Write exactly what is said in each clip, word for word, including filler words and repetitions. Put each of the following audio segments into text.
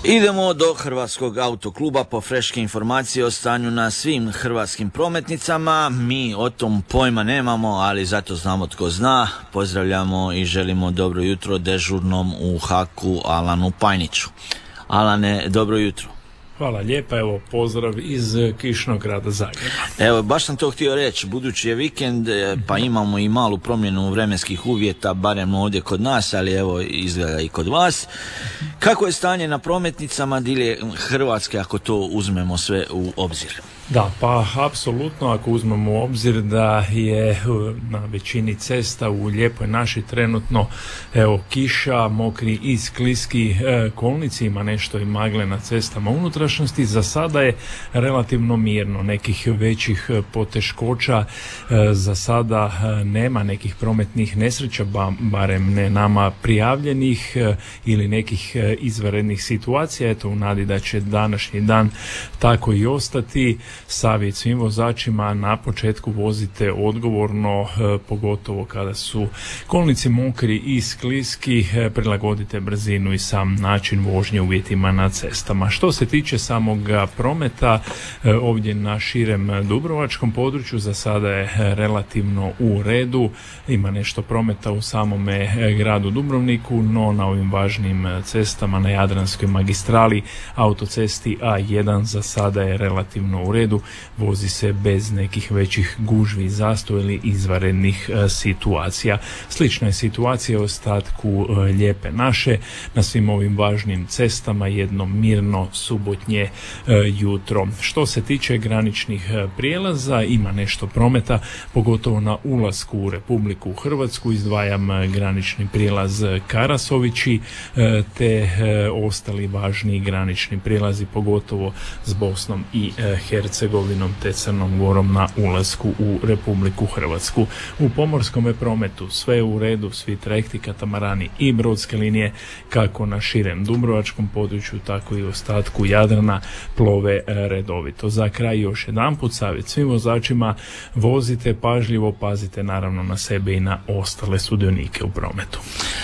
Idemo do Hrvatskog autokluba po freške informacije o stanju na svim hrvatskim prometnicama. Mi o tom pojma nemamo, ali zato znamo tko zna. Pozdravljamo i želimo dobro jutro dežurnom u Haku Alanu Pajniću. Alane, dobro jutro. Hvala lijepa, evo pozdrav iz kišnog grada Zagreba. Evo, baš sam to htio reći, budući je vikend, pa imamo i malu promjenu vremenskih uvjeta, barem ovdje kod nas, ali evo izgleda i kod vas. Kako je stanje na prometnicama dilje Hrvatske ako to uzmemo sve u obzir? Da, pa apsolutno ako uzmemo u obzir da je na većini cesta u Lijepoj našoj trenutno evo kiša, mokri i skliski e, kolnici, ima nešto i magle na cestama unutrašnjosti. Za sada je relativno mirno, nekih većih poteškoća e, za sada e, nema nekih prometnih nesreća, ba, barem ne nama prijavljenih e, ili nekih e, izvanrednih situacija. Eto, u nadi da će današnji dan tako i ostati. Savjet svim vozačima, na početku vozite odgovorno, e, pogotovo kada su kolnici mokri i skliski, e, prilagodite brzinu i sam način vožnje uvjetima na cestama. Što se tiče samog prometa, e, ovdje na širem dubrovačkom području za sada je relativno u redu, ima nešto prometa u samome gradu Dubrovniku, no na ovim važnim cestama na Jadranskoj magistrali, autocesti A jedan za sada je relativno u redu, vozi se bez nekih većih gužvi, zastoja ili izvanrednih e, situacija. Slična je situacija u ostatku e, Lijepe naše, na svim ovim važnim cestama jedno mirno subotnje e, jutro. Što se tiče graničnih e, prijelaza, ima nešto prometa, pogotovo na ulasku u Republiku Hrvatsku, izdvajam e, granični prijelaz Karasovići e, te e, ostali važni granični prijelazi, pogotovo s Bosnom i e, Hercegovinom te Crnom Gorom na ulasku u Republiku Hrvatsku. U pomorskom prometu sve je u redu, svi trajekti, katamarani i brodske linije kako na širem dubrovačkom području tako i u ostatku Jadrana plove redovito. Za kraj još jedanput savjet svim vozačima, vozite pažljivo, pazite naravno na sebe i na ostale sudionike u prometu.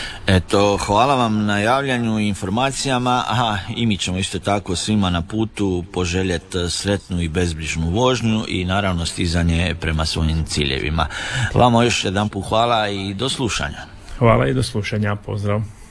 Eto, hvala vam na javljanju i informacijama. Aha, i mi ćemo isto tako svima na putu poželjeti sretnu i bezbrižnu vožnju i naravno stizanje prema svojim ciljevima. Vama još jedan put hvala i do slušanja. Hvala i do slušanja, pozdrav.